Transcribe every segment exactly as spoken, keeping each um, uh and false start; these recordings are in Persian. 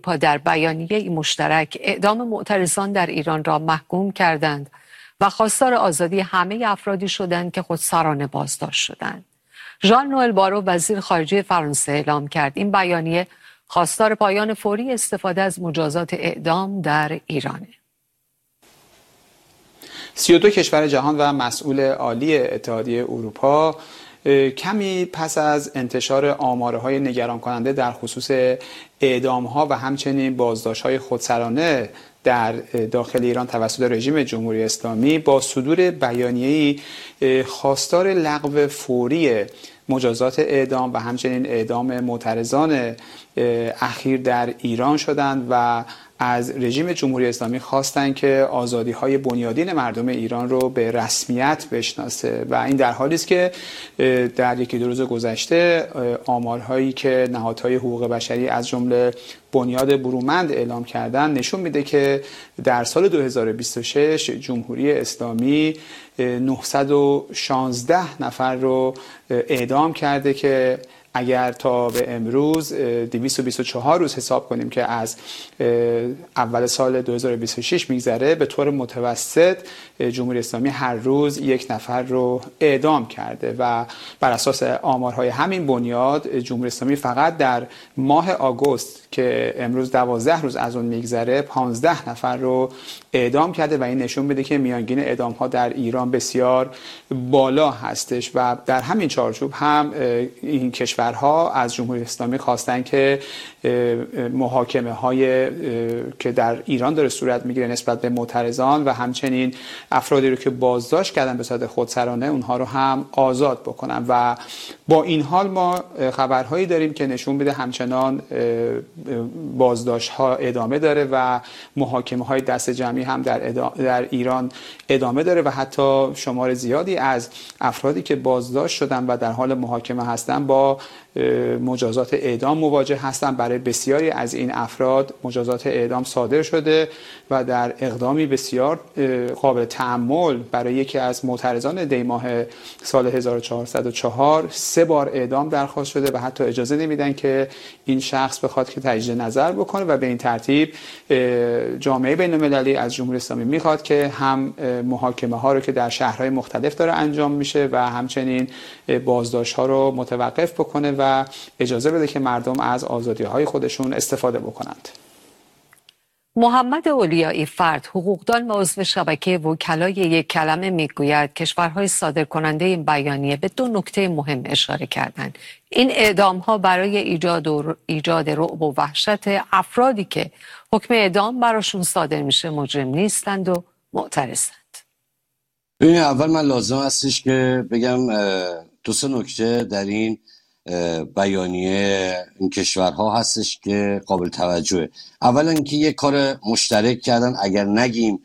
اروپا در بیانیه مشترک اعدام معترضان در ایران را محکوم کردند و خواستار آزادی همه افرادی شدند که خودسرانه بازداشت شدند. ژان نوئل بارو وزیر خارجه فرانسه اعلام کرد این بیانیه خواستار پایان فوری استفاده از مجازات اعدام در ایرانه. سی و دو کشور جهان و مسئول عالی اتحادیه اروپا کمی پس از انتشار آمارهای نگران کننده در خصوص اعدام‌ها و همچنین بازداشت‌های خودسرانه در داخل ایران توسط رژیم جمهوری اسلامی با صدور بیانیه‌ای خواستار لغو فوری مجازات اعدام و همچنین اعدام معترضان اخیر در ایران شدند و از رژیم جمهوری اسلامی خواستند که آزادی‌های بنیادین مردم ایران رو به رسمیت بشناسه و این در حالی است که در یکی دو روز گذشته آمارهایی که نهادهای حقوق بشری از جمله بنیاد برومند اعلام کردن نشون میده که در سال دو هزار و بیست و شش جمهوری اسلامی نهصد و شانزده نفر رو اعدام کرده که اگر تا به امروز دویست و بیست و چهار روز حساب کنیم که از اول سال دو هزار و بیست و شش میگذره، به طور متوسط جمهوری اسلامی هر روز یک نفر رو اعدام کرده و بر اساس آمارهای همین بنیاد جمهوری اسلامی فقط در ماه آگوست که امروز دوازده روز از اون میگذره پانزده نفر رو اعدام کرده و این نشون میده که میانگین اعدام ها در ایران بسیار بالا هستش و در همین چارچوب هم این کشورها از جمهوری اسلامی خواستن که محاکمه های که در ایران داره صورت میگیره نسبت به معترضان و همچنین افرادی رو که بازداشت کردن به صورت خودسرانه اونها رو هم آزاد بکنن و با این حال ما خبرهایی داریم که نشون میده همچنان بازداشت ها ادامه داره و محاکمه های دست جمعی هم در, در ایران ادامه داره و حتی شمار زیادی از افرادی که بازداشت شدن و در حال محاکمه هستن با مجازات اعدام مواجه هستن. برای بسیاری از این افراد مجازات اعدام صادر شده و در اقدامی بسیار قابل تأمل برای یکی از معترضان دی ماه سال هزار و چهارصد و چهار سه بار اعدام درخواست شده و حتی اجازه نمیدن که این شخص بخواد که تجدید نظر بکنه و به این ترتیب جامعه بین‌المللی از جمهوری اسلامی میخواد که هم محاکمه ها رو که در شهرهای مختلف داره انجام میشه و همچنین بازداشت ها رو متوقف بکنه و اجازه بده که مردم از آزادی های خودشون استفاده بکنند. محمد اولیایی فرد حقوقدان و عضو شبکه وکلای یک کلمه میگوید کشورهای صادر کننده این بیانیه به دو نکته مهم اشاره کردند. این اعدام ها برای ایجاد و ایجاد رعب و وحشت افرادی که حکم اعدام براشون صادر میشه مجرم نیستند و معترضند. ببینید اول من لازم هستش که بگم دو سه نکته در این بیانیه این کشورها هستش که قابل توجهه. اولا اینکه یک کار مشترک کردن، اگر نگیم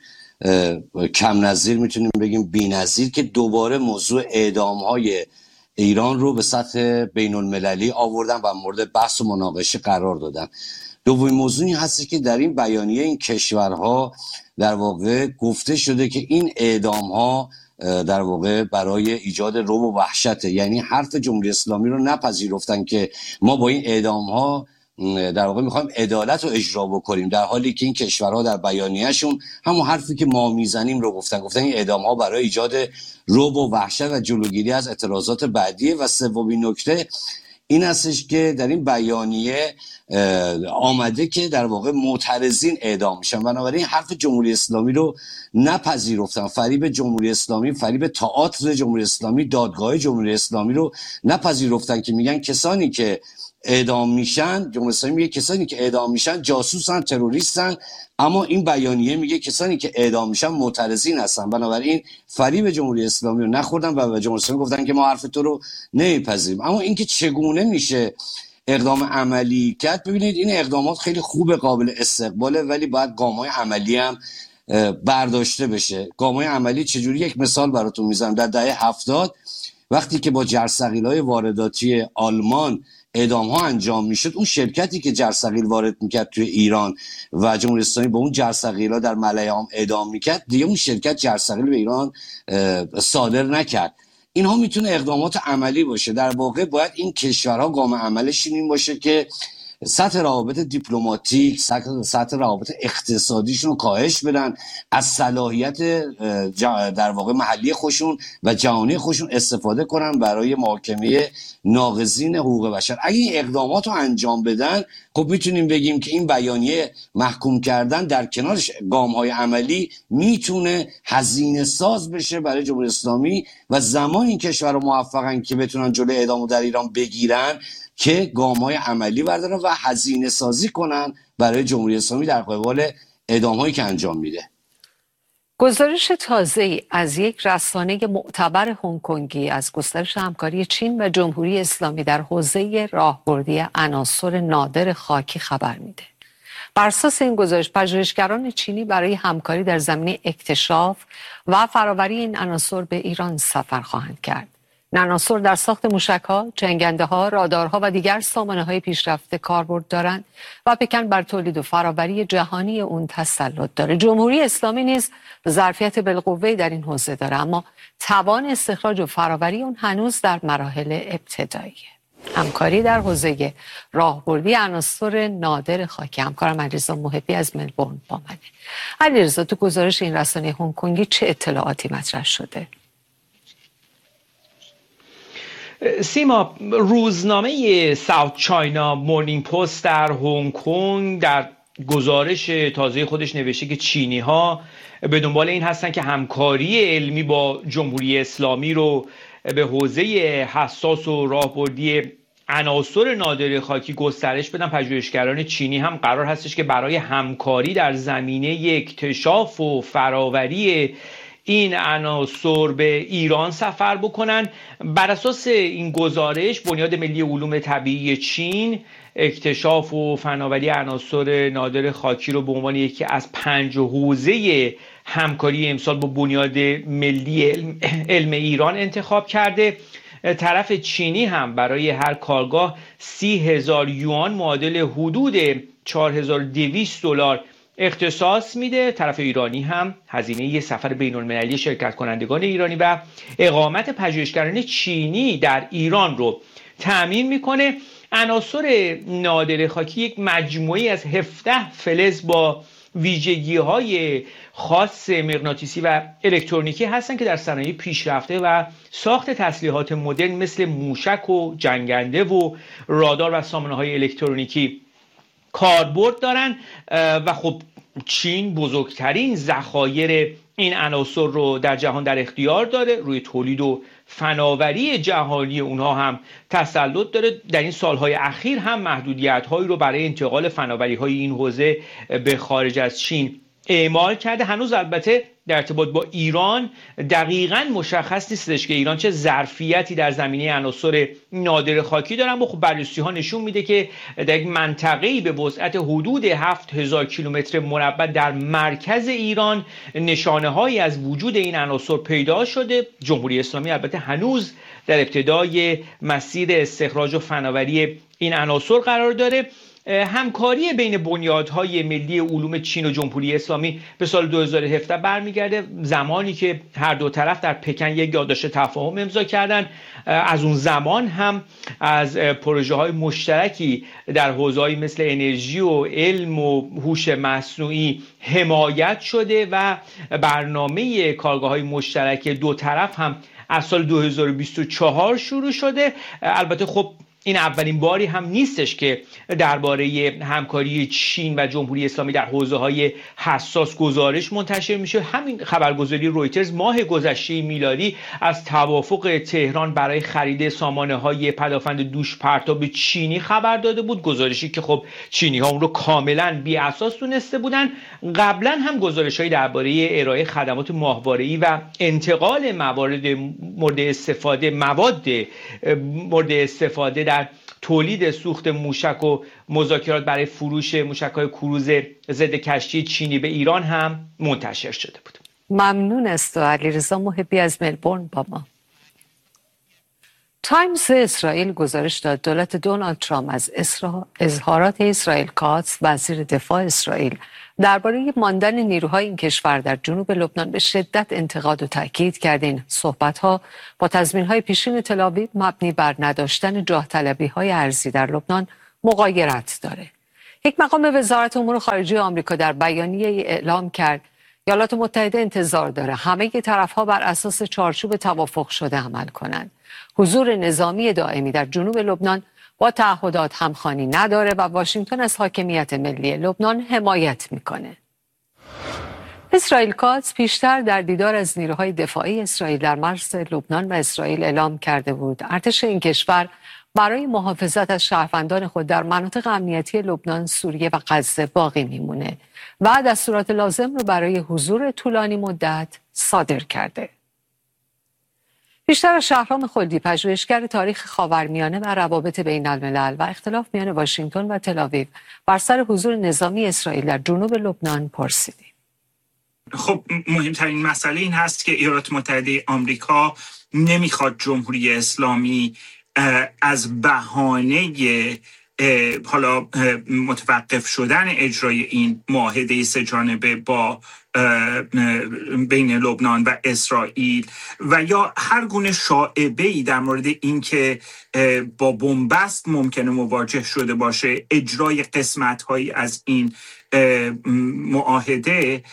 کم نظیر میتونیم بگیم بی‌نظیر، که دوباره موضوع اعدام‌های ایران رو به سطح بین المللی آوردن و مورد بحث و مناقشه قرار دادن. دومین موضوعی هست که در این بیانیه این کشورها در واقع گفته شده که این اعدام‌ها در واقع برای ایجاد رعب و وحشت، یعنی حرف جمهوری اسلامی رو نپذیرفتن که ما با این اعدام‌ها در واقع میخوایم عدالت رو اجرا بکنیم، در حالی که این کشورها در بیانیه‌شون همون حرفی که ما میزنیم رو گفتن گفتن این اعدام‌ها برای ایجاد رعب و وحشت و جلوگیری از اعتراضات بعدیه. و سومین نکته این هستش که در این بیانیه آمده که در واقع معترضین اعدام میشن، بنابراین حرف جمهوری اسلامی رو نپذیرفتن، فریب جمهوری اسلامی، فریب تئاتر جمهوری اسلامی، دادگاه جمهوری اسلامی رو نپذیرفتن که میگن کسانی که اعدام میشن، جمهوری اسلامی میگه کسانی که اعدام میشن جاسوسن، تروریستن، اما این بیانیه میگه کسانی که اعدام میشن معترضین هستن. بنابراین فریب جمهوری اسلامی رو نخوردن و به جمهوری اسلامی گفتن که ما حرف تو رو نمیپذیریم. اما اینکه چگونه میشه اقدام عملی کرد، ببینید این اقدامات خیلی خوب، قابل استقباله، ولی باید گام‌های عملی هم برداشته بشه. گام‌های عملی چجوری؟ یک مثال براتون میزنم. در دهه هفتاد وقتی که با جرثقیل‌های وارداتی آلمان اعدام ها انجام میشد، اون شرکتی که جرثقیل وارد میکرد توی ایران و جمهوری اسلامی با اون جرثقیل ها در ملایام اعدام میکرد، دیگه اون شرکت جرثقیل به ایران صادر نکرد. اینها میتونه اقدامات عملی باشه. در واقع باید این کشورها گام عملشون این باشه که سطح روابط دیپلماتیک، سطح, سطح روابط اقتصادیشون رو کاهش بدن، از صلاحیت در واقع محلی خودشون و جهانی خودشون استفاده کنن برای محاکمه ناقضین حقوق بشر. اگه این اقدامات رو انجام بدن، خب میتونیم بگیم که این بیانیه محکوم کردن در کنارش گام‌های عملی میتونه هزینه ساز بشه برای جمهوری اسلامی و زمان این کشور رو موفقن که بتونن جلوی اعدامو در ایران بگیرن که گام‌های عملی بردارن و هزینه سازی کنن برای جمهوری اسلامی در قبال اعدام‌هایی که انجام میده. گزارش تازه‌ای از یک رسانه معتبر هنگ‌کنگی از گسترش همکاری چین و جمهوری اسلامی در حوزه راهبردی عناصر نادر خاکی خبر میده. بر اساس این گزارش، پژوهشگران چینی برای همکاری در زمینه اکتشاف و فراوری این عناصر به ایران سفر خواهند کرد. این عناصر در ساخت موشک‌ها، جنگنده‌ها، رادارها و دیگر سامانه‌های پیشرفته کاربرد دارند و پکن بر تولید و فراوری جهانی اون تسلط داره. جمهوری اسلامی نیز ظرفیت بالقوه در این حوزه داره، اما توان استخراج و فراوری اون هنوز در مراحل ابتداییه. همکاری در حوزه راهبردی عناصر نادر خاکی. همکارم علیرضا محبی از ملبورن با منه. علیرضا، تو گزارش این رسانه هنگ‌کنگی چه اطلاعاتی مطرح شده؟ سیما، روزنامه ساوت چاینا مورنینگ پست در هنگ کنگ در گزارش تازه خودش نوشته که چینی ها به دنبال این هستن که همکاری علمی با جمهوری اسلامی رو به حوزه حساس و راهبردی عناصر نادر خاکی گسترش بدن. پژوهشگران چینی هم قرار هستش که برای همکاری در زمینه اکتشاف و فراوری این عناصر به ایران سفر بکنن. بر اساس این گزارش، بنیاد ملی علوم طبیعی چین اکتشاف و فناوری عناصر نادر خاکی رو به عنوان یکی از پنج حوزه همکاری امسال با بنیاد ملی علم, علم ایران انتخاب کرده. طرف چینی هم برای هر کارگاه سی هزار یوان معادل حدود چهار هزار و دویست دلار اختصاص میده. طرف ایرانی هم هزینه یه سفر بین المللی شرکت کنندگان ایرانی و اقامت پژوهشگران چینی در ایران رو تأمین میکنه. عناصر نادر خاکی یک مجموعی از هفده فلز با ویژگی‌های خاص مغناطیسی و الکترونیکی هستند که در صنایع پیشرفته و ساخت تسلیحات مدرن مثل موشک و جنگنده و رادار و سامانه‌های الکترونیکی کاربرد دارن و خب چین بزرگترین ذخایر این عناصر رو در جهان در اختیار داره. روی تولید و فناوری جهانی اونها هم تسلط داره. در این سالهای اخیر هم محدودیت‌هایی رو برای انتقال فناوری‌های این حوزه به خارج از چین اعمال کرده. هنوز البته در ارتباط با ایران دقیقاً مشخص نیستش که ایران چه ظرفیتی در زمینه عناصر نادر خاکی دارن. و خب بررسی‌ها نشون میده که در یک منطقه‌ای به وسعت حدود هفت هزار کیلومتر مربع در مرکز ایران نشانه‌هایی از وجود این عناصر پیدا شده. جمهوری اسلامی البته هنوز در ابتدای مسیر استخراج و فناوری این عناصر قرار داره. همکاری بین بنیادهای ملی علوم چین و جمهوری اسلامی به سال دو هزار و هفده برمیگرده، زمانی که هر دو طرف در پکن یک یادداشت تفاهم امضا کردند. از اون زمان هم از پروژه های مشترکی در حوزه‌های مثل انرژی و علم و هوش مصنوعی حمایت شده و برنامه کارگاه‌های مشترک دو طرف هم از سال دو هزار و بیست و چهار شروع شده. البته خب این اولین باری هم نیستش که درباره همکاری چین و جمهوری اسلامی در حوزه‌های حساس گزارش منتشر میشه. همین خبرگزاری رویترز ماه گذشته میلادی از توافق تهران برای خرید سامانه‌های پدافند دوش پرتاب چینی خبر داده بود. گزارشی که خب چینی‌ها اون رو کاملاً بی اساس دونسته بودن. قبلا هم گزارش‌هایی درباره ارائه خدمات ماهواره‌ای و انتقال موارد مورد استفاده مواد مورد استفاده در تولید سوخت موشک و مذاکرات برای فروش موشک‌های کروز ضد کشتی چینی به ایران هم منتشر شده بود. ممنون است علیرضا محبی از ملبورن با ما. تایمز اسرائیل گزارش داد دولت دونالد ترامپ از اسرا... اظهارات اسرائیل کاتس وزیر دفاع اسرائیل درباره ماندن نیروهای این کشور در جنوب لبنان به شدت انتقاد و تاکید کرد. این صحبت‌ها با تضمین‌های پیشین تل‌آویو مبنی بر نداشتن جاه طلبی‌های ارضی در لبنان مغایرت داره. یک مقام وزارت امور خارجه آمریکا در بیانیه اعلام کرد ایالات متحده انتظار داره همه طرف‌ها بر اساس چارچوب توافق شده عمل کنند. حضور نظامی دائمی در جنوب لبنان با تعهدات همخوانی نداره و واشنگتن از حاکمیت ملی لبنان حمایت میکنه. اسرائیل کاتس پیشتر در دیدار از نیروهای دفاعی اسرائیل در مرز لبنان و اسرائیل اعلام کرده بود ارتش این کشور برای محافظت از شهروندان خود در مناطق امنیتی لبنان، سوریه و غزه باقی میمونه و دستورات لازم رو برای حضور طولانی مدت صادر کرده. بیشتر شهرام خلدی، پژوهشگر تاریخ خاورمیانه و روابط بین الملل و اختلاف میان واشنگتن و تل‌آویو بر سر حضور نظامی اسرائیل در جنوب لبنان پرسیدیم. خب مهمترین مسئله این هست که ایالات متحده آمریکا نمیخواد جمهوری اسلامی از بهانه حالا متوقف شدن اجرای این معاهده سه جانبه با بین لبنان و اسرائیل و یا هر گونه شایعه‌ای در مورد اینکه با بنبست ممکنه مواجه شده باشه اجرای قسمت‌هایی از این معاهده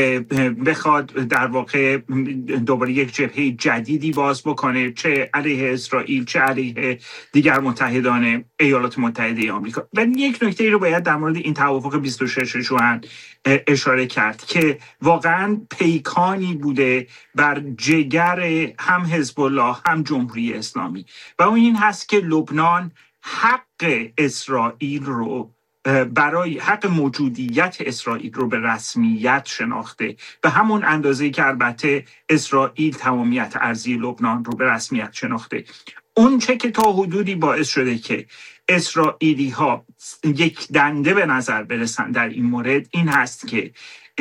بخواد در واقع دوباره یک جبهه جدیدی باز بکنه، چه علیه اسرائیل چه علیه دیگر متحدان ایالات متحده آمریکا. و یک نکته ای رو باید در مورد این توافق بیست و شش ژوئن اشاره کرد که واقعا پیکانی بوده بر جگر هم حزب الله هم جمهوری اسلامی و اون این هست که لبنان حق اسرائیل رو برای حق موجودیت اسرائیل رو به رسمیت شناخته به همون اندازه که البته اسرائیل تمامیت ارضی لبنان رو به رسمیت شناخته. اون چه که تا حدودی باعث شده که اسرائیلی ها یک دنده به نظر برسن در این مورد این هست که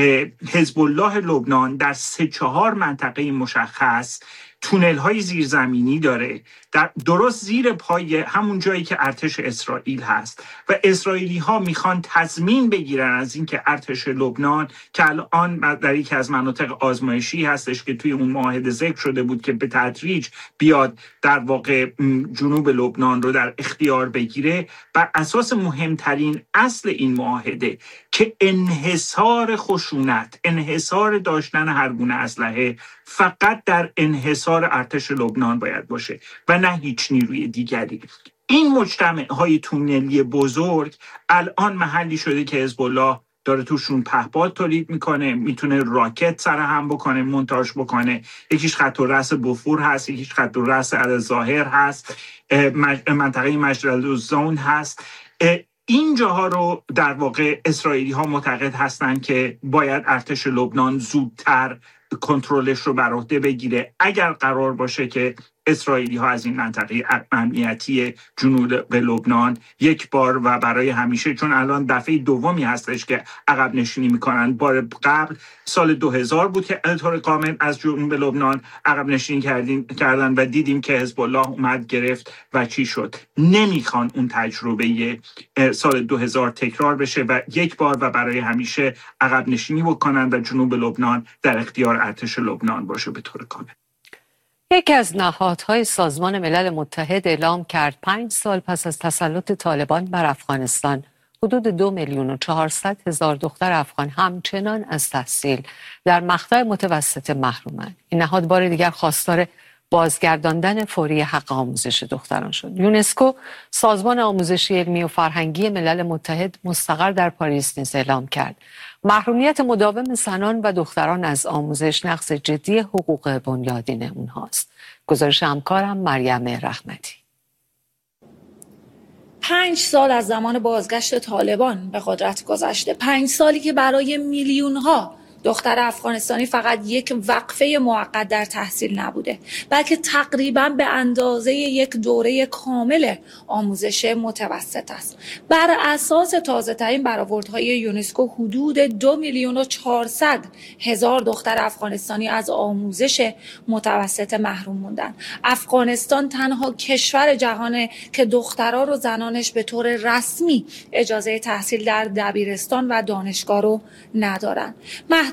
حزب الله لبنان در سه چهار منطقه مشخص تونل های زیرزمینی داره در درست زیر پای همون جایی که ارتش اسرائیل هست و اسرائیلی ها میخوان تضمین بگیرن از اینکه ارتش لبنان که الان در یکی از مناطق آزمایشی هستش که توی اون معاهده ذکر شده بود که به تدریج بیاد در واقع جنوب لبنان رو در اختیار بگیره، بر اساس مهمترین اصل این معاهده که انحصار خشونت، انحصار داشتن هر گونه اسلحه فقط در انحصار ارتش لبنان باید باشه و نه هیچ نیروی دیگری. این مجتمع‌های تونلی بزرگ الان محلی شده که حزب الله داره توشون پهپاد تولید میکنه، میتونه راکت سرهم بکنه، مونتاژ بکنه. یکیش خط الرأس بوفور هست، یکیش خط الرأس الظاهر هست، منطقه مجدل‌الزون هست. این جاها رو در واقع اسرائیلی ها معتقد هستند که باید ارتش لبنان زودتر کنترلش رو بر عهده بگیره اگر قرار باشه که اسرائیلی ها از این منطقه امنیتی جنوب لبنان یک بار و برای همیشه، چون الان دفعه دومی هستش که عقب نشینی میکنن. بار قبل سال دو هزار بود که طور کامل از جنوب لبنان عقب نشینی کردن و دیدیم که حزب الله اومد گرفت و چی شد. نمیخوان اون تجربه سال دو هزار تکرار بشه و یک بار و برای همیشه عقب نشینی بکنن و جنوب لبنان در اختیار ارتش لبنان باشه به طور کامل. یکی از نهادهای سازمان ملل متحد اعلام کرد پنج سال پس از تسلط طالبان بر افغانستان حدود دو میلیون و چهارصد هزار دختر افغان همچنان از تحصیل در مقطع متوسط محرومند. این نهاد بار دیگر خواستار بازگرداندن فوری حق آموزش دختران شد. یونسکو، سازمان آموزشی علمی و فرهنگی ملل متحد مستقر در پاریس نیز اعلام کرد محرومیت مداوم زنان و دختران از آموزش نقض جدی حقوق بنیادین اونهاست. گزارش همکارم مریم رحمتی. پنج سال از زمان بازگشت طالبان به قدرت گذشته، پنج سالی که برای میلیون‌ها دختر افغانستانی فقط یک وقفه موقت در تحصیل نبوده، بلکه تقریباً به اندازه یک دوره کامل آموزش متوسط است. بر اساس تازه ترین برآوردهای یونسکو حدود دو میلیون و چهارصد هزار دختر افغانستانی از آموزش متوسط محروم موندن. افغانستان تنها کشور جهانه که دخترها و زنانش به طور رسمی اجازه تحصیل در دبیرستان و دانشگاه رو ندارن. محدود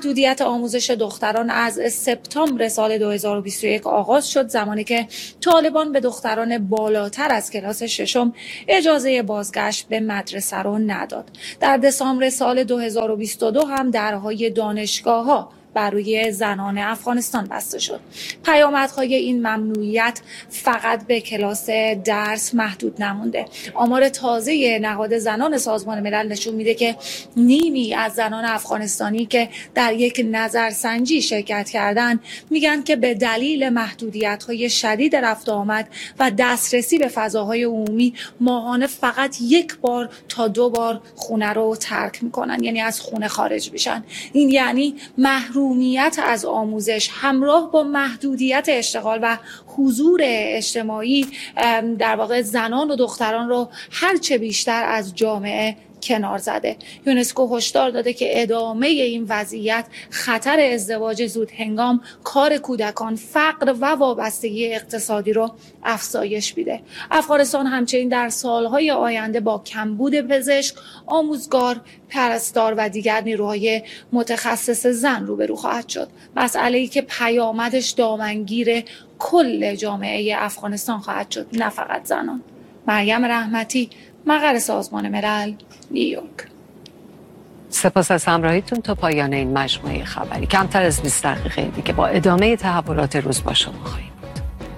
محدودیت آموزش دختران از سپتامبر سال دو هزار و بیست و یک آغاز شد، زمانی که طالبان به دختران بالاتر از کلاس ششم اجازه بازگشت به مدرسه رو نداد. در دسامبر سال دو هزار و بیست و دو هم درهای دانشگاه‌ها بر روی زنان افغانستان بسته شد. پیامدهای این ممنوعیت فقط به کلاس درس محدود نمونده. آمار تازه نهاد زنان سازمان ملل نشون میده که نیمی از زنان افغانستانی که در یک نظرسنجی شرکت کردند میگن که به دلیل محدودیت‌های شدید رفت و آمد و دسترسی به فضاهای عمومی ماهانه فقط یک بار تا دو بار خونه رو ترک میکنن، یعنی از خونه خارج میشن. این یعنی محرومیت از آموزش همراه با محدودیت اشتغال و حضور اجتماعی در واقع زنان و دختران رو هرچه بیشتر از جامعه کنار زده. یونسکو هشدار داده که ادامه این وضعیت خطر ازدواج زود هنگام، کار کودکان، فقر و وابستگی اقتصادی رو افزایش میده. افغانستان همچنین در سالهای آینده با کمبود پزشک، آموزگار، پرستار و دیگر نیروهای متخصص زن روبرو خواهد شد. مسئله‌ای که پیامدش دامنگیر کل جامعه افغانستان خواهد شد، نه فقط زنان. مریم رحمتی، مقر سازمان ملل، نیویورک. سپاس از همراهیتون تا پایان این مجموعه خبری. کمتر از بیست دقیقه دیگه با ادامه تحولات روز با شما خواهیم.